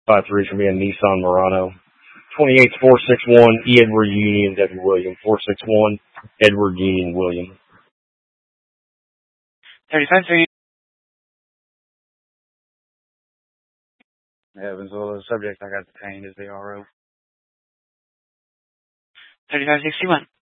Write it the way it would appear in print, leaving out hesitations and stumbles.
53 should be a Nissan Murano. 28461 E. Edward Union W. William. 461 Edward Union William. 35-3. Evansville, the subject I got detained is the RO. 35-61.